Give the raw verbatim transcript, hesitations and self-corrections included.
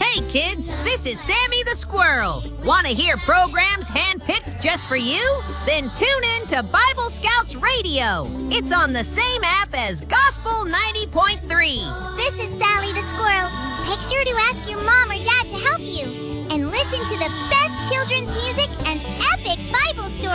Hey kids, this is Sammy the Squirrel. Want to hear programs handpicked just for you? Then tune in to Bible Scouts Radio. It's on the same app as Gospel ninety point three. This is Sally the Squirrel. Make sure to ask your mom or dad to help you. And listen to the best children's music and epic Bible stories.